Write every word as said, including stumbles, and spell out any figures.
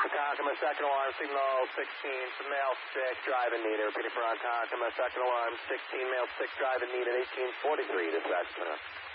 Ronkonkoma, second alarm, signal sixteen, male six, driving needed. Repeating for Ronkonkoma, second alarm, sixteen, male six, driving needed, eighteen forty-three, dispatch.